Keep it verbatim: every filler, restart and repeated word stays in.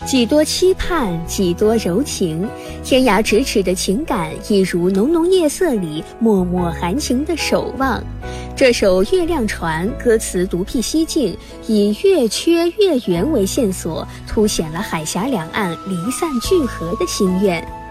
几多期盼，几多柔情，天涯咫尺的情感，一如浓浓夜色里脉脉含情的守望。这首《月亮船》歌词独辟蹊径，以月缺月圆为线索，凸显了海峡两岸离散聚合的心愿。